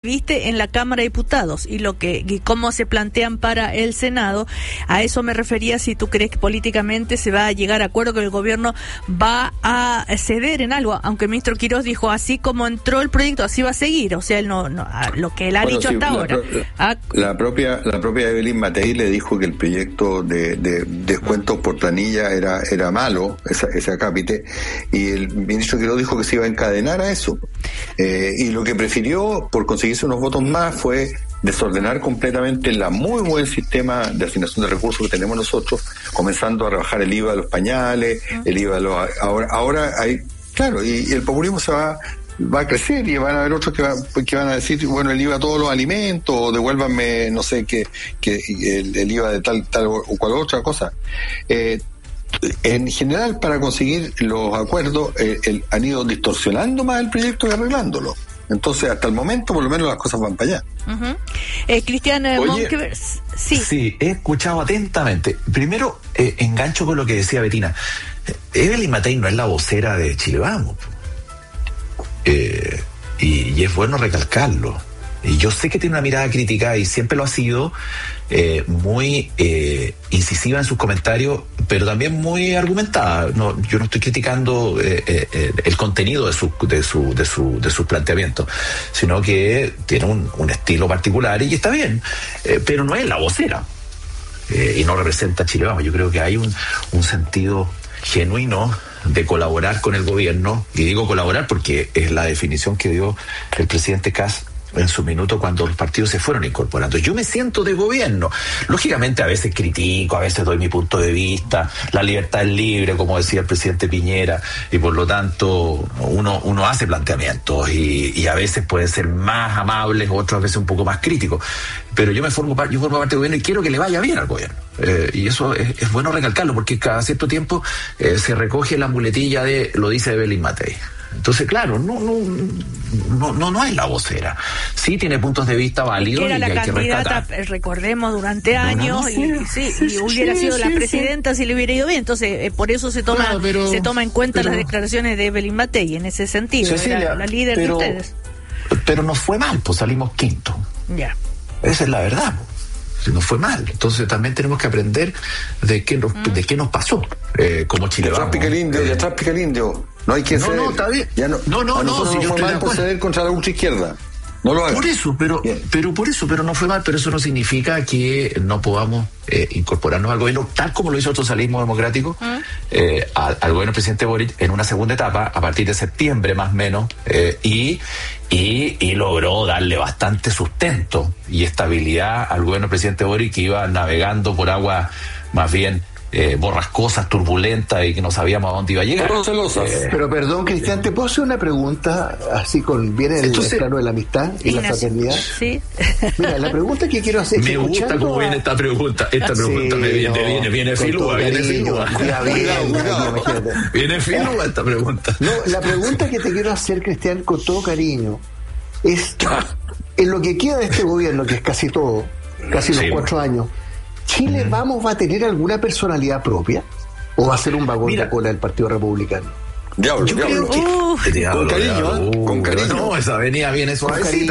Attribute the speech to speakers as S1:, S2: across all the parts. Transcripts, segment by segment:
S1: viste en la Cámara de Diputados y cómo se plantean para el Senado. A eso me refería, si tú crees que políticamente se va a llegar a acuerdo, que el gobierno va a ceder en algo, aunque el ministro Quirós dijo, así como entró el proyecto, así va a seguir. O sea, él no lo que él ha dicho hasta ahora.
S2: La propia Evelyn Matei le dijo que el proyecto de descuentos por planilla era malo, ese acápite, y el ministro Quirós dijo que se iba a encadenar a eso. Y lo que prefirió, por conseguirse unos votos más, fue desordenar completamente el muy buen sistema de asignación de recursos que tenemos nosotros, comenzando a rebajar el IVA de los pañales, el IVA de los... Ahora hay... Claro, y el populismo va a crecer y van a haber otros que van a decir, bueno, el IVA a todos los alimentos, o devuélvanme, no sé, que el IVA de tal o cual otra cosa. En general, para conseguir los acuerdos, han ido distorsionando más el proyecto que arreglándolo. Entonces, hasta el momento, por lo menos, las cosas van para allá.
S1: Cristian Monkever,
S3: sí, he escuchado atentamente. Primero, engancho con lo que decía Betina. Evelyn Matei no es la vocera de Chile Vamos. Y es bueno recalcarlo. Y yo sé que tiene una mirada crítica y siempre lo ha sido, muy incisiva en sus comentarios, pero también muy argumentada. Yo no estoy criticando el contenido de sus planteamientos, sino que tiene un estilo particular y está bien, pero no es la vocera y no representa a Chile Vamos. Yo creo que hay un sentido genuino de colaborar con el gobierno, y digo colaborar porque es la definición que dio el presidente Kast en su minuto cuando los partidos se fueron incorporando. Yo me siento de gobierno. Lógicamente a veces critico, a veces doy mi punto de vista, la libertad es libre, como decía el presidente Piñera, y por lo tanto uno hace planteamientos y a veces pueden ser más amables, otras veces un poco más críticos. Pero yo formo parte del gobierno y quiero que le vaya bien al gobierno. Y eso es bueno recalcarlo, porque cada cierto tiempo se recoge la muletilla de lo dice Evelyn Matei. Entonces, claro, no es la vocera. Sí tiene puntos de vista válidos
S1: que era
S3: y
S1: la
S3: hay que
S1: candidata,
S3: rescatar.
S1: Recordemos, durante años, y hubiera sido la presidenta si le hubiera ido bien. Entonces, por eso se toma en cuenta las declaraciones de Evelyn Matei en ese sentido.
S3: Cecilia,
S1: era la líder de ustedes.
S3: Pero nos fue mal, pues salimos quinto.
S1: Ya.
S3: Esa es la verdad. Nos fue mal. Entonces también tenemos que aprender de qué nos pasó como Chile Vamos.
S2: Y atrás pica el indio. No hay que ceder.
S3: Está bien.
S2: Ya no,
S3: si yo
S2: fue mal por ceder contra la ultra izquierda. No lo hagan.
S3: Por eso, pero no fue mal, pero eso no significa que no podamos incorporarnos al gobierno, tal como lo hizo el socialismo democrático, al gobierno del presidente Boric en una segunda etapa, a partir de septiembre más o menos, y logró darle bastante sustento y estabilidad al gobierno del presidente Boric, que iba navegando por agua más bien borrascosas, turbulentas, y que no sabíamos a dónde iba a llegar.
S4: Pero perdón, Cristian, ¿te puedo hacer una pregunta así viene el plano de la amistad y la fraternidad? Sí. Mira, la pregunta que quiero hacer...
S3: Me gusta cómo viene esta pregunta. Viene filúa. Viene filúa esta pregunta.
S4: No, la pregunta que te quiero hacer, Cristian, con todo cariño, es en lo que queda de este gobierno, que es casi todo, casi los 4 años, ¿Chile Vamos va a tener alguna personalidad propia? ¿O va a ser un vagón de cola del Partido Republicano?
S2: Diablo. Con cariño.
S3: No, esa venía bien suavecita.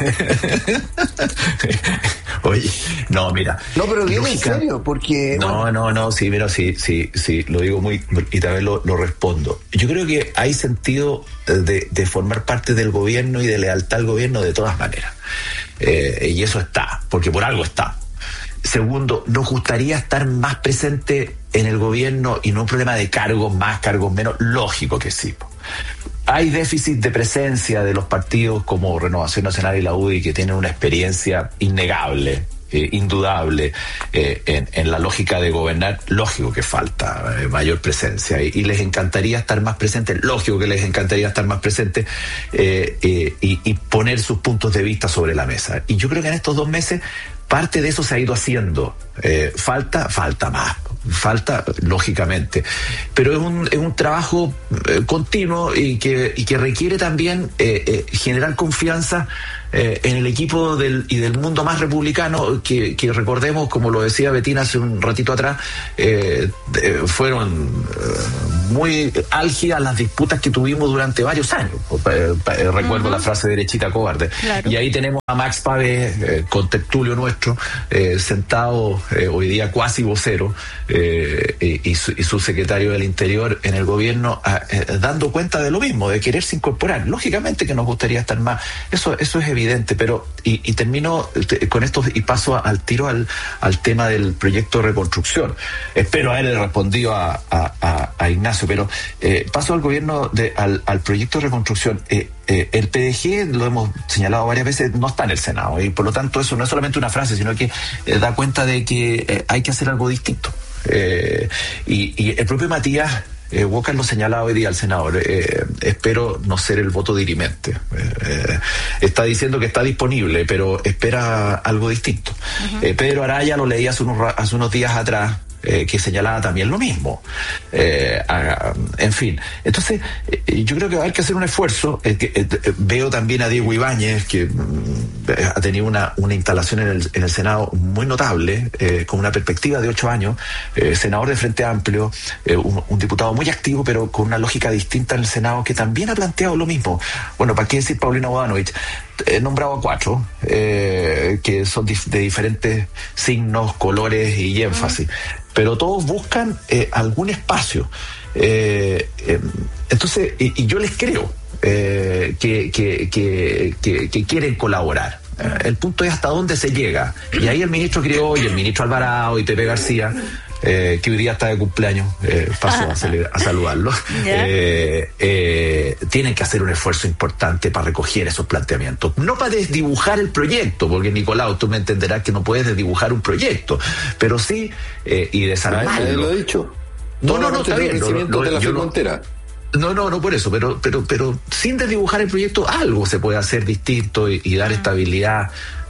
S3: Oye, no, mira.
S4: No, pero bien en serio, porque...
S3: No, sí, mira, sí, lo digo muy... Y también lo respondo. Yo creo que hay sentido de formar parte del gobierno y de lealtad al gobierno de todas maneras. Y eso está, porque por algo está. Segundo, nos gustaría estar más presente en el gobierno y no un problema de cargos más, cargos menos. Lógico que sí. Hay déficit de presencia de los partidos como Renovación Nacional y la UDI, que tienen una experiencia innegable, indudable en la lógica de gobernar. Lógico que falta mayor presencia y les encantaría estar más presentes. Lógico que les encantaría estar más presentes y poner sus puntos de vista sobre la mesa. Y yo creo que en estos 2 meses parte de eso se ha ido haciendo. Falta más. Falta, lógicamente. Pero es un trabajo continuo y que requiere también generar confianza en el equipo del mundo más republicano, que recordemos, como lo decía Betina hace un ratito atrás, fueron muy álgidas las disputas que tuvimos durante varios años. Recuerdo la frase derechita cobarde. Claro. Y ahí tenemos a Max Pavés, contertulio nuestro, sentado hoy día cuasi vocero, y su secretario del Interior en el gobierno, dando cuenta de lo mismo, de quererse incorporar. Lógicamente que nos gustaría estar más, eso es evidente, pero y termino con esto y paso al tiro al tema del proyecto de reconstrucción. Espero haberle respondido a Ignacio, pero paso al gobierno al proyecto de reconstrucción. El PDG, lo hemos señalado varias veces, no está en el Senado, y por lo tanto eso no es solamente una frase, sino que da cuenta de que hay que hacer algo distinto. Y el propio Matías Walker lo señalaba hoy día al senador. Espero no ser el voto dirimente. Está diciendo que está disponible, pero espera algo distinto. Pedro Araya lo leí hace unos días atrás, que señalaba también lo mismo. En fin, entonces yo creo que va a haber que hacer un esfuerzo. Veo también a Diego Ibáñez, que ha tenido una instalación en el Senado muy notable, con una perspectiva de 8 años, senador de Frente Amplio, un diputado muy activo, pero con una lógica distinta en el Senado, que también ha planteado lo mismo. Bueno, ¿para qué decir Paulina Bodanovich? He nombrado a 4, que son de diferentes signos, colores y énfasis, pero todos buscan algún espacio. Entonces, y yo les creo que quieren colaborar. El punto es hasta dónde se llega. Y ahí el ministro Criollo, y el ministro Alvarado y Pepe García, que hoy día está de cumpleaños, paso a saludarlo, tienen que hacer un esfuerzo importante para recoger esos planteamientos. No para desdibujar el proyecto, porque Nicolau, tú me entenderás que no puedes desdibujar un proyecto, pero sí y desarrollarlo.
S2: Lo he dicho.
S3: No, está bien. No, por eso, pero sin desdibujar el proyecto, algo se puede hacer distinto y dar estabilidad.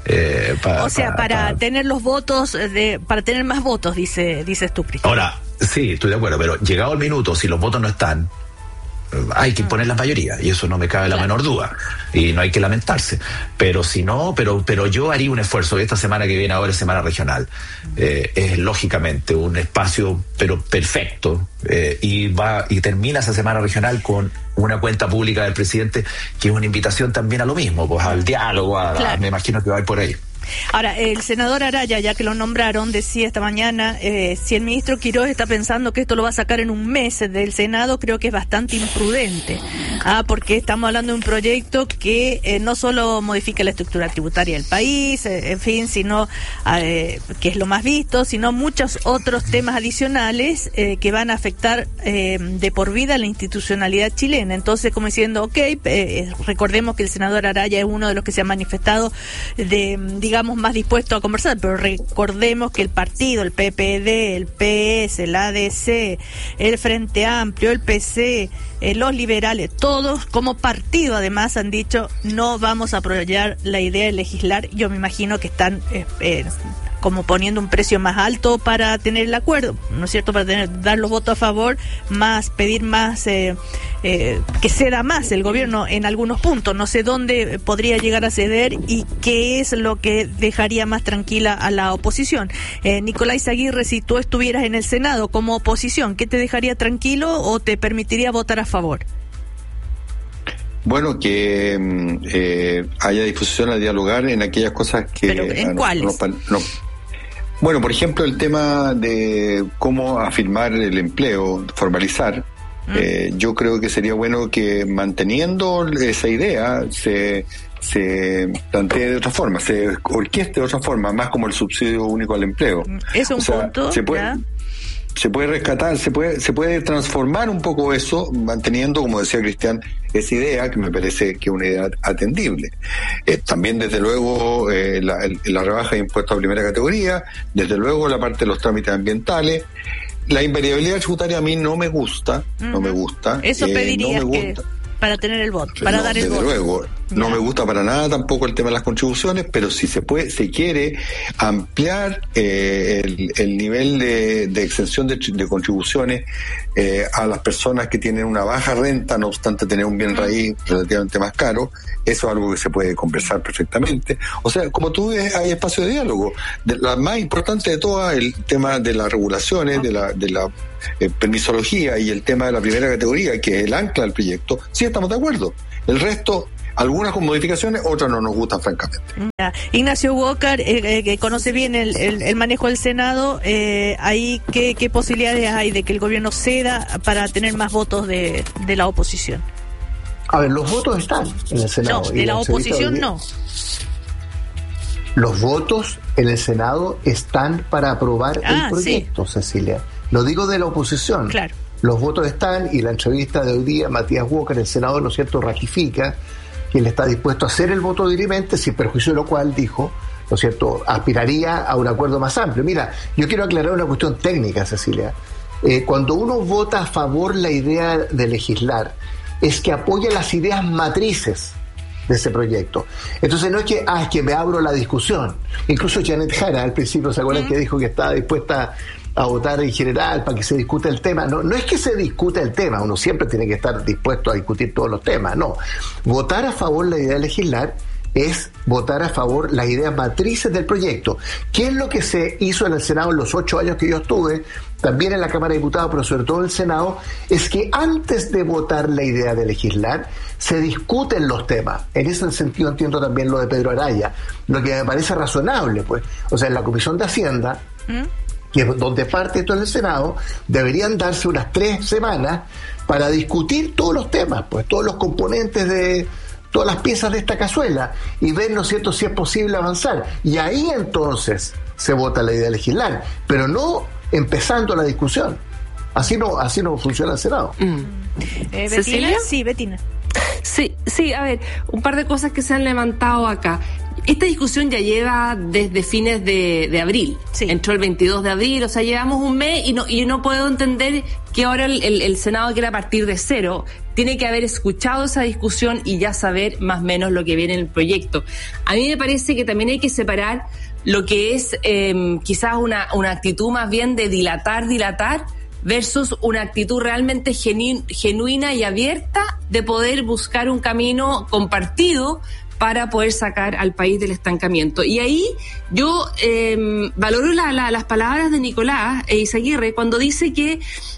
S1: Para tener los votos, para tener más votos, dices tú, Cristian.
S3: Ahora, sí, estoy de acuerdo, pero llegado el minuto, si los votos no están, hay que imponer la mayoría, y eso no me cabe la menor duda, y no hay que lamentarse. Pero si no, pero yo haría un esfuerzo. Esta semana que viene ahora es semana regional, es lógicamente un espacio pero perfecto, y termina esa semana regional con una cuenta pública del presidente, que es una invitación también a lo mismo, pues al diálogo, me imagino que va a ir por ahí.
S1: Ahora, el senador Araya, ya que lo nombraron, decía esta mañana, si el ministro Quiroz está pensando que esto lo va a sacar en un mes del Senado, creo que es bastante imprudente, porque estamos hablando de un proyecto que no solo modifica la estructura tributaria del país, en fin, sino que es lo más visto, sino muchos otros temas adicionales que van a afectar de por vida la institucionalidad chilena. Entonces, como diciendo, recordemos que el senador Araya es uno de los que se ha manifestado digamos, más dispuesto a conversar, pero recordemos que el partido, el PPD, el PS, el ADC, el Frente Amplio, el PC, los liberales, todos como partido además han dicho no vamos a apoyar la idea de legislar. Yo me imagino que están como poniendo un precio más alto para tener el acuerdo, ¿no es cierto?, para dar los votos a favor, más pedir más, que ceda más el gobierno en algunos puntos. No sé dónde podría llegar a ceder y qué es lo que dejaría más tranquila a la oposición. Nicolás Aguirre, si tú estuvieras en el Senado como oposición, ¿qué te dejaría tranquilo o te permitiría votar a favor?
S2: Bueno, que haya disposición a dialogar en aquellas cosas que...
S1: ¿Pero en cuáles?
S2: Bueno, por ejemplo, el tema de cómo afirmar el empleo, formalizar. Yo creo que sería bueno que, manteniendo esa idea, se plantee de otra forma, se orqueste de otra forma, más como el subsidio único al empleo.
S1: Es un punto.
S2: Se puede rescatar, se puede transformar un poco eso, manteniendo, como decía Cristian, esa idea que me parece que es una idea atendible. También, desde luego, la rebaja de impuestos a primera categoría, desde luego la parte de los trámites ambientales. La invariabilidad tributaria a mí no me gusta, no me gusta.
S1: Eso pedirías, no me gusta. Para tener el voto, para dar el voto.
S2: Desde luego. No me gusta para nada tampoco el tema de las contribuciones, pero si se quiere ampliar el nivel de exención de contribuciones a las personas que tienen una baja renta, no obstante tener un bien raíz relativamente más caro, eso es algo que se puede conversar perfectamente. O sea, como tú ves, hay espacio de diálogo. La más importante de todas, el tema de las regulaciones, de la permisología y el tema de la primera categoría, que es el ancla del proyecto, sí estamos de acuerdo. El resto, algunas con modificaciones, otras no nos gustan francamente.
S1: Ignacio Walker, que conoce bien el manejo del Senado, ahí ¿qué posibilidades hay de que el gobierno ceda para tener más votos de la oposición?
S4: A ver, los votos están en el Senado.
S1: No, de la oposición no.
S4: Los votos en el Senado están para aprobar el proyecto, sí. Cecilia. Lo digo de la oposición.
S1: Claro.
S4: Los votos están, y la entrevista de hoy día, Matías Walker, el senador, ¿no es cierto?, ratifica que él está dispuesto a hacer el voto dirimente, sin perjuicio de lo cual, dijo, ¿no es cierto?, aspiraría a un acuerdo más amplio. Mira, yo quiero aclarar una cuestión técnica, Cecilia. Cuando uno vota a favor la idea de legislar, es que apoya las ideas matrices de ese proyecto. Entonces no es que, es que me abro la discusión. Incluso Janet Jara al principio, ¿se acuerdan que dijo que estaba dispuesta a votar en general para que se discuta el tema? No es que se discuta el tema, uno siempre tiene que estar dispuesto a discutir todos los temas, no. Votar a favor la idea de legislar es votar a favor las ideas matrices del proyecto. ¿Qué es lo que se hizo en el Senado en los 8 años que yo estuve? También en la Cámara de Diputados, pero sobre todo en el Senado, es que antes de votar la idea de legislar, se discuten los temas. En ese sentido entiendo también lo de Pedro Araya, lo que me parece razonable, pues. O sea, en la Comisión de Hacienda, que es donde parte esto en el Senado, deberían darse unas 3 semanas para discutir todos los temas, pues todos los componentes de todas las piezas de esta cazuela y ver, ¿no es cierto?, si es posible avanzar. Y ahí entonces se vota la idea de legislar, pero no empezando la discusión. Así no funciona el Senado.
S1: ¿Betina? Sí, Betina.
S5: Sí, a ver, un par de cosas que se han levantado acá. Esta discusión ya lleva desde fines de abril. Sí. Entró el 22 de abril, o sea, llevamos un mes y yo no puedo entender que ahora el Senado quiera partir de cero. Tiene que haber escuchado esa discusión y ya saber más o menos lo que viene en el proyecto. A mí me parece que también hay que separar lo que es quizás una actitud más bien de dilatar versus una actitud realmente genuina y abierta de poder buscar un camino compartido para poder sacar al país del estancamiento. Y ahí yo valoro las palabras de Nicolás Izaguirre cuando dice que,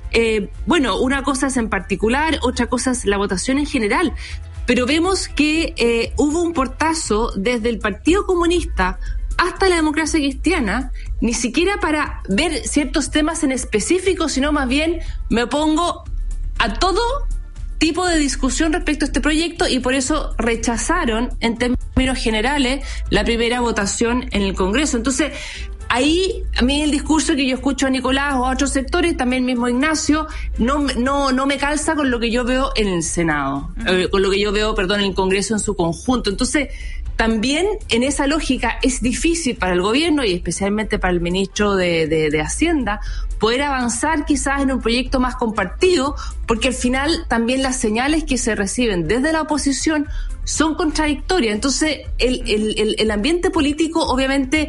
S5: una cosa es en particular, otra cosa es la votación en general, pero vemos que hubo un portazo desde el Partido Comunista hasta la Democracia Cristiana, ni siquiera para ver ciertos temas en específico, sino más bien me opongo a todo tipo de discusión respecto a este proyecto y por eso rechazaron en términos generales la primera votación en el Congreso. Entonces, ahí a mí el discurso que yo escucho a Nicolás o a otros sectores, también mismo Ignacio, no me calza con lo que yo veo en el Senado, con lo que yo veo, en el Congreso en su conjunto. Entonces, también en esa lógica es difícil para el gobierno y especialmente para el ministro de Hacienda poder avanzar quizás en un proyecto más compartido, porque al final también las señales que se reciben desde la oposición son contradictorias. Entonces el ambiente político obviamente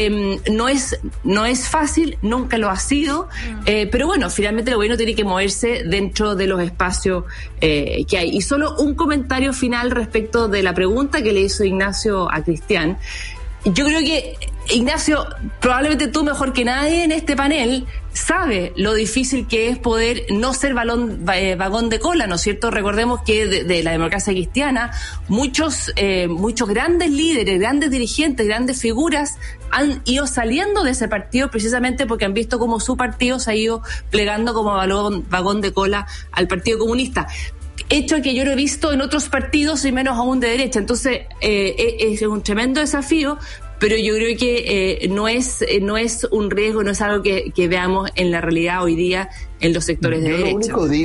S5: no es fácil, nunca lo ha sido, pero bueno, finalmente el gobierno tiene que moverse dentro de los espacios que hay. Y solo un comentario final respecto de la pregunta que le hizo Ignacio a Cristian. Yo creo que, Ignacio, probablemente tú mejor que nadie en este panel sabe lo difícil que es poder no ser vagón de cola, ¿no es cierto? Recordemos que de la Democracia Cristiana muchos grandes líderes, grandes dirigentes, grandes figuras han ido saliendo de ese partido precisamente porque han visto cómo su partido se ha ido plegando como vagón de cola al Partido Comunista. Hecho que yo lo he visto en otros partidos y menos aún de derecha. Entonces es un tremendo desafío, pero yo creo que no es un riesgo, no es algo que veamos en la realidad hoy día en los sectores de derecha.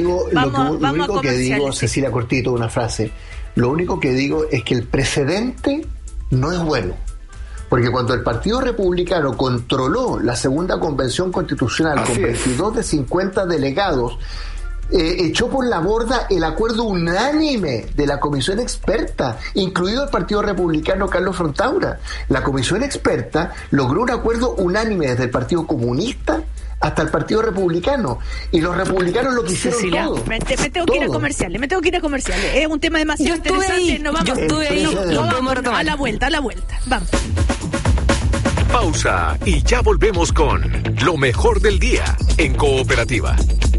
S4: Lo único que digo, Cecilia, cortito, una frase. Lo único que digo es que el precedente no es bueno. Porque cuando el Partido Republicano controló la segunda convención constitucional con 22 de 50 delegados, echó por la borda el acuerdo unánime de la comisión experta, incluido el Partido Republicano Carlos Frontaura. La comisión experta logró un acuerdo unánime desde el Partido Comunista hasta el Partido Republicano, y los republicanos lo quisieron todo.
S1: Me tengo que ir a comerciales, es un tema demasiado interesante.
S5: Yo estuve ahí.
S1: A la vuelta, vamos.
S6: Pausa y ya volvemos con lo mejor del día en Cooperativa.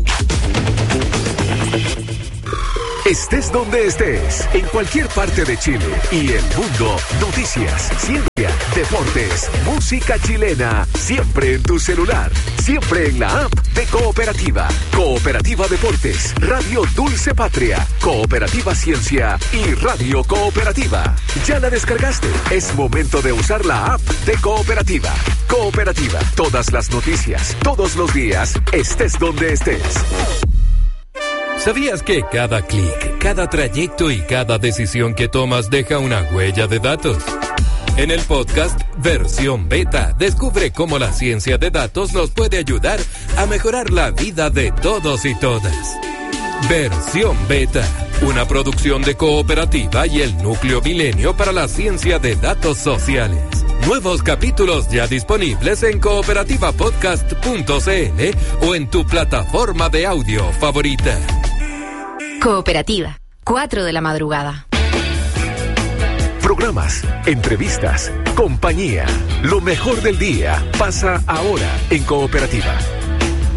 S6: Estés donde estés, en cualquier parte de Chile y el mundo, noticias, ciencia, deportes, música chilena, siempre en tu celular, siempre en la app de Cooperativa. Cooperativa Deportes, Radio Dulce Patria, Cooperativa Ciencia y Radio Cooperativa. ¿Ya la descargaste? Es momento de usar la app de Cooperativa. Cooperativa, todas las noticias, todos los días, estés donde estés.
S7: ¿Sabías que cada clic, cada trayecto y cada decisión que tomas deja una huella de datos? En el podcast Versión Beta, descubre cómo la ciencia de datos nos puede ayudar a mejorar la vida de todos y todas. Versión Beta, una producción de Cooperativa y el Núcleo Milenio para la Ciencia de Datos Sociales. Nuevos capítulos ya disponibles en cooperativapodcast.cl o en tu plataforma de audio favorita.
S8: Cooperativa, 4 de la madrugada.
S6: Programas, entrevistas, compañía. Lo mejor del día pasa ahora en Cooperativa.